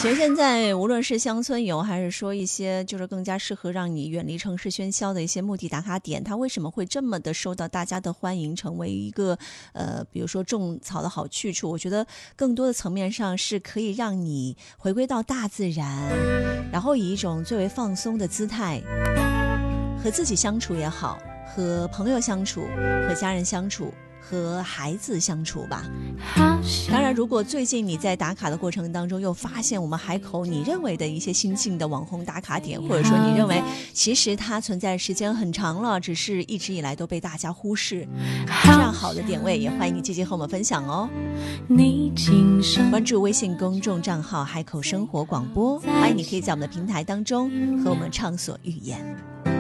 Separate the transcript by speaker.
Speaker 1: 其实现在无论是乡村游，还是说一些就是更加适合让你远离城市喧嚣的一些目的打卡点，它为什么会这么的受到大家的欢迎，成为一个比如说种草的好去处？我觉得更多的层面上是可以让你回归到大自然，然后以一种最为放松的姿态和自己相处也好，和朋友相处，和家人相处，和孩子相处吧。当然，如果最近你在打卡的过程当中又发现我们海口你认为的一些新兴的网红打卡点，或者说你认为其实它存在时间很长了，只是一直以来都被大家忽视，这样好的点位也欢迎你积极和我们分享哦。关注微信公众账号海口生活广播，欢迎你可以在我们的平台当中和我们畅所欲言。